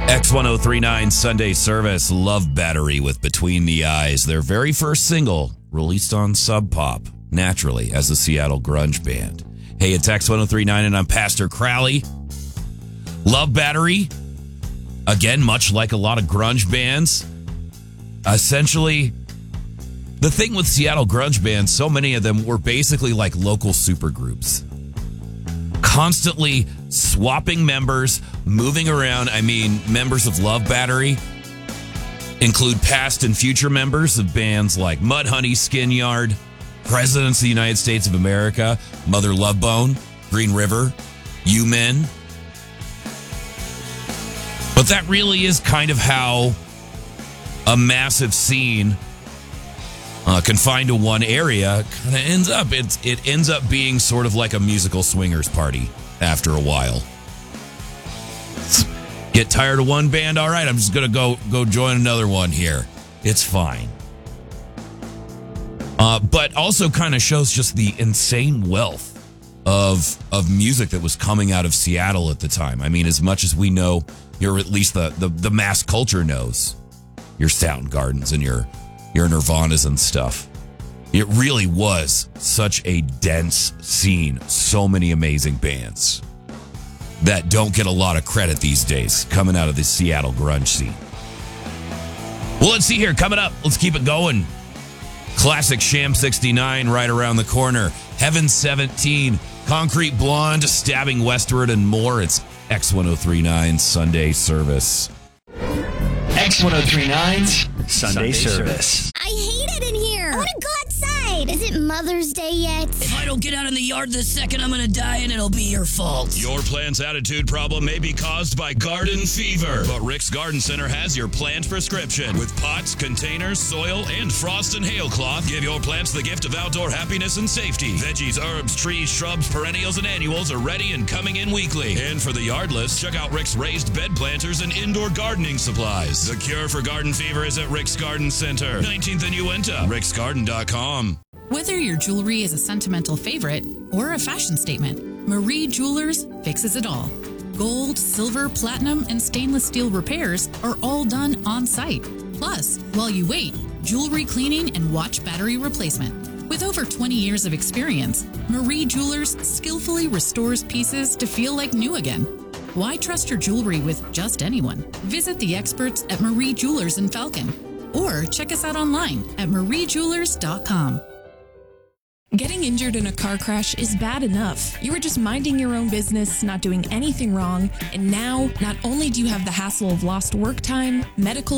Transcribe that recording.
X1039 Sunday service, Love Battery with Between the Eyes. Their very first single, released on Sub Pop, naturally, as a Seattle grunge band. Hey, it's X1039 and I'm Pastor Crowley. Love Battery, again, much like a lot of grunge bands, essentially, the thing with Seattle grunge bands, so many of them were basically like local supergroups. Constantly swapping members, moving around. I mean, members of Love Battery include past and future members of bands like Mudhoney, Skin Yard, Presidents of the United States of America, Mother Love Bone, Green River, U-Men. But that really is kind of how a massive scene confined to one area kind of ends up. It ends up being sort of like a musical swingers party after a while. Get tired of one band? All right, I'm just going to go join another one here. It's fine. But also kind of shows just the insane wealth of music that was coming out of Seattle at the time. I mean, as much as we know, or at least the mass culture knows, your Soundgardens and your Nirvanas and stuff. It really was such a dense scene. So many amazing bands that don't get a lot of credit these days coming out of the Seattle grunge scene. Well, let's see here. Coming up, let's keep it going. Classic Sham 69 right around the corner. Heaven 17, Concrete Blonde, Stabbing Westward, and more. It's X1039 Sunday service. X1039's Sunday service. I hate it in here. I want to go outside. Is it Mother's Day yet? If I don't get out in the yard this second, I'm going to die and it'll be your fault. Your plant's attitude problem may be caused by garden fever, but Rick's Garden Center has your plant prescription. With pots, containers, soil, and frost and hail cloth, give your plants the gift of outdoor happiness and safety. Veggies, herbs, trees, shrubs, perennials, and annuals are ready and coming in weekly. And for the yardless, check out Rick's raised bed planters and indoor gardening supplies. The cure for garden fever is at Rick's Garden Center, 19th and Uinta, ricksgarden.com. Whether your jewelry is a sentimental favorite or a fashion statement, Marie Jewelers fixes it all. Gold, silver, platinum, and stainless steel repairs are all done on site. Plus, while you wait, jewelry cleaning and watch battery replacement. With over 20 years of experience, Marie Jewelers skillfully restores pieces to feel like new again. Why trust your jewelry with just anyone? Visit the experts at Marie Jewelers in Falcon or check us out online at mariejewelers.com. Getting injured in a car crash is bad enough. You were just minding your own business, not doing anything wrong, and now not only do you have the hassle of lost work time, medical